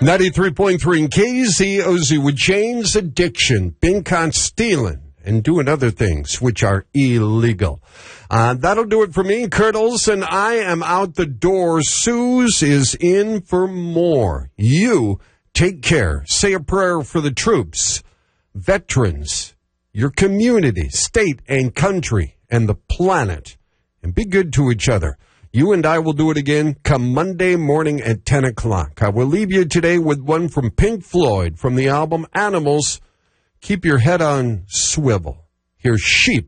93.3 in KZOZ with Jane's Addiction, being caught stealing and doing other things which are illegal. That'll do it for me, Kurt Olson. I am out the door. Suze is in for more. You take care. Say a prayer for the troops, veterans, your community, state and country, and the planet. And be good to each other. You and I will do it again come Monday morning at 10 o'clock. I will leave you today with one from Pink Floyd from the album Animals. Keep your head on swivel. Here's Sheep.